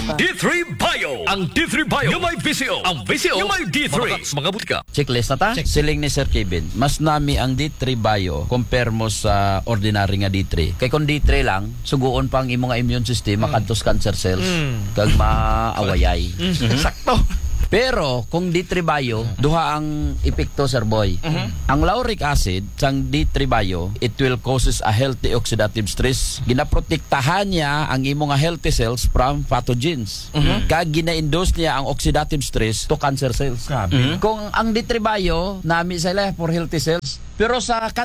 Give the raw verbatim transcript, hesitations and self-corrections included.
D three Bio. Ang D three Bio yung may V C O. Ang V C O yung may D three. Mga butika. Checklist na ta? Siling ni Sir Kevin. Mas nami ang D three Bio compare mo sa ordinary nga D three. Kay kung D three lang, suguon pa ang imong immune system, makantos cancer cells, kag maawayay. Sakto. Pero kung D three Bio, duha ang epekto, Sir Boy. Ang lauric acid sang D three Bio, it will causes a healthy oxidative stress. Ginaprotektahan niya ang imong healthy cells from pathogens. Kag gina-induce niya ang oxidative stress to cancer cells. Kung ang D three Bio nami sila for healthy cells, pero sa